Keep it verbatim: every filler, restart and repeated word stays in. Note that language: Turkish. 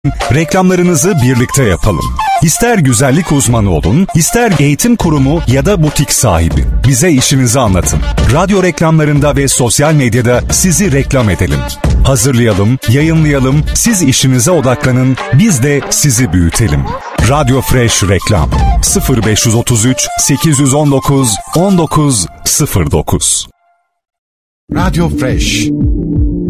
Reklamlarınızı birlikte yapalım. İster güzellik uzmanı olun, ister eğitim kurumu ya da butik sahibi. Bize işinizi anlatın. Radyo reklamlarında ve sosyal medyada sizi reklam edelim. Hazırlayalım, yayınlayalım, siz işinize odaklanın, biz de sizi büyütelim. Radyo Fresh Reklam sıfır beş otuz üç sekiz on dokuz on dokuz sıfır dokuz. Radyo Fresh